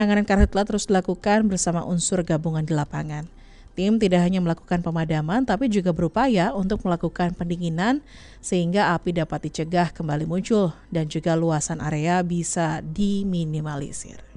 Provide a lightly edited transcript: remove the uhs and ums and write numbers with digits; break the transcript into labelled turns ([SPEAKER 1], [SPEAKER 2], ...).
[SPEAKER 1] Penanganan karhutla terus dilakukan bersama unsur gabungan di lapangan. Tim tidak hanya melakukan pemadaman, tapi juga berupaya untuk melakukan pendinginan sehingga api dapat dicegah kembali muncul dan juga luasan area bisa diminimalisir.